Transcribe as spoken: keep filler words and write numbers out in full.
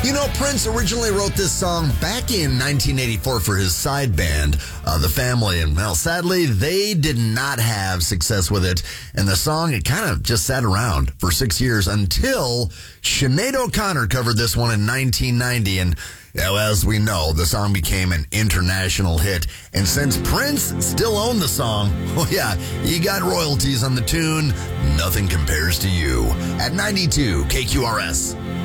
You know, Prince originally wrote this song back in nineteen eighty-four for his side band, uh, The Family, and well, sadly, they did not have success with it, and the song, it kind of just sat around for six years until Sinead O'Connor covered this one in nineteen ninety, and well, as we know, the song became an international hit, and since Prince still owned the song, oh yeah, he got royalties on the tune, Nothing Compares to You, at ninety-two K Q R S.